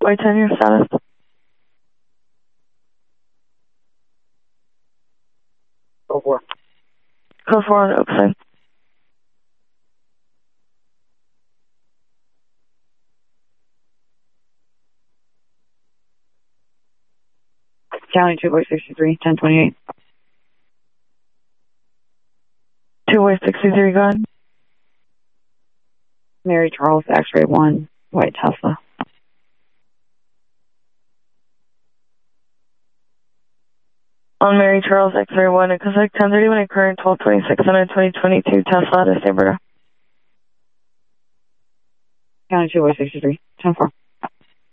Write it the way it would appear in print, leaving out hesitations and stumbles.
White 10, your status. Code 4. Code 4 on the oak side. County 2 Boy 63, 1028. 2 Boy 63, go ahead. Mary Charles, X-ray 1, white Tesla. On Mary Charles, X-ray 1, it goes like 1031 occurring 1226 on a 2022 Tesla out of San Bernardino. County 2 Boy 63, 10-4.